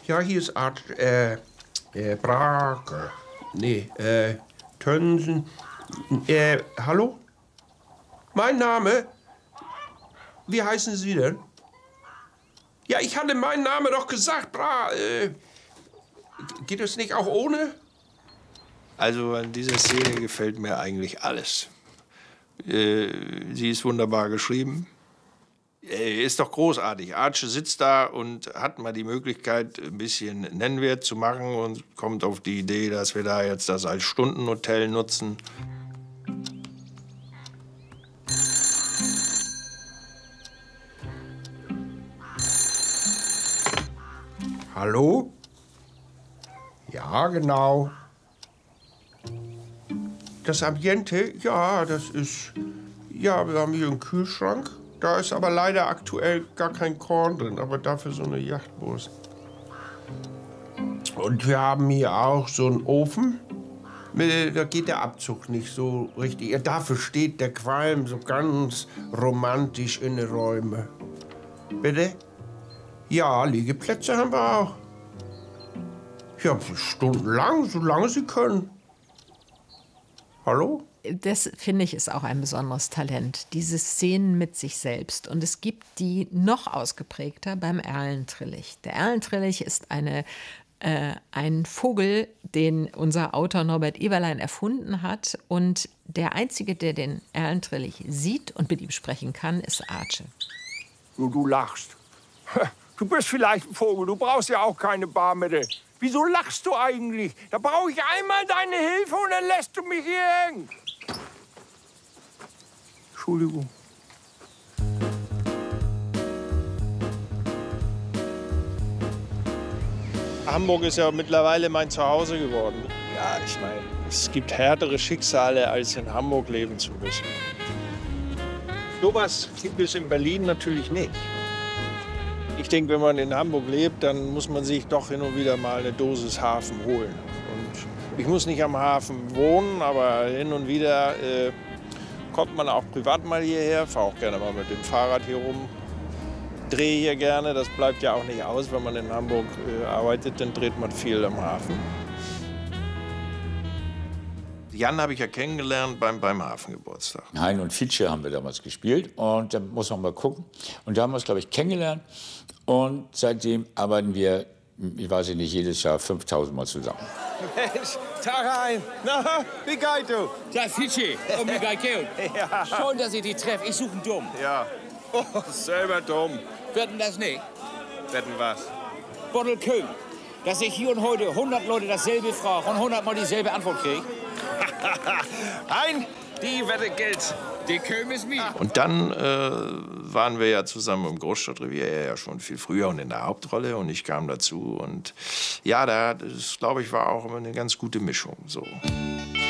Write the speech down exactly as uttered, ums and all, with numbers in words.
Ja, hier ist Art, äh, äh, Brake. Nee, äh, Tönsen. Äh, hallo? Mein Name? Wie heißen Sie denn? Ja, ich hatte meinen Namen doch gesagt, Bra. Äh, geht es nicht auch ohne? Also an dieser Szene gefällt mir eigentlich alles. Äh, sie ist wunderbar geschrieben. Äh, ist doch großartig. Arche sitzt da und hat mal die Möglichkeit, ein bisschen Nennwert zu machen und kommt auf die Idee, dass wir da jetzt das als Stundenhotel nutzen. Hallo? Ja, genau. Das Ambiente, ja, das ist... Ja, wir haben hier einen Kühlschrank. Da ist aber leider aktuell gar kein Korn drin, aber dafür so eine Yachtwurst. Und wir haben hier auch so einen Ofen. Da geht der Abzug nicht so richtig. Ja, dafür steht der Qualm so ganz romantisch in den Räumen. Bitte? Ja, Liegeplätze haben wir auch. Ja, stundenlang, solange Sie können. Hallo? Das, finde ich, ist auch ein besonderes Talent, diese Szenen mit sich selbst. Und es gibt die noch ausgeprägter beim Erlentrillich. Der Erlentrillich ist eine, äh, ein Vogel, den unser Autor Norbert Eberlein erfunden hat. Und der Einzige, der den Erlentrillich sieht und mit ihm sprechen kann, ist Arche. Du, du lachst. Du bist vielleicht ein Vogel, du brauchst ja auch keine Barmittel. Wieso lachst du eigentlich? Da brauche ich einmal deine Hilfe und dann lässt du mich hier hängen. Entschuldigung. Hamburg ist ja mittlerweile mein Zuhause geworden. Ja, ich meine, es gibt härtere Schicksale, als in Hamburg leben zu müssen. Sowas gibt es in Berlin natürlich nicht. Ich denke, wenn man in Hamburg lebt, dann muss man sich doch hin und wieder mal eine Dosis Hafen holen. Und ich muss nicht am Hafen wohnen, aber hin und wieder äh, kommt man auch privat mal hierher. Fahre auch gerne mal mit dem Fahrrad hier rum. Drehe hier gerne, das bleibt ja auch nicht aus. Wenn man in Hamburg äh, arbeitet, dann dreht man viel am Hafen. Jan habe ich ja kennengelernt beim, beim Hafengeburtstag. Hein und Fietsche haben wir damals gespielt und da muss man mal gucken. Und da haben wir uns, glaube ich, kennengelernt und seitdem arbeiten wir, ich weiß nicht, jedes Jahr fünftausend Mal zusammen. Mensch, Tag ein. Na, wie geht's du? Ja, Fietsche, um die Geikeo. Ja. Schön, dass ich dich treffe. Ich suche einen Dumm. Ja, oh, selber dumm. Wetten das nicht? Wetten was? Bottle Köhm. Dass ich hier und heute hundert Leute dasselbe frage und hundert Mal dieselbe Antwort kriege. Ein, die Wette gilt. Die Köhm ist mir. Und dann äh, waren wir ja zusammen im Großstadtrevier, er ja schon viel früher und in der Hauptrolle. Und ich kam dazu. Und ja, da, das, glaube ich, war auch immer eine ganz gute Mischung. So.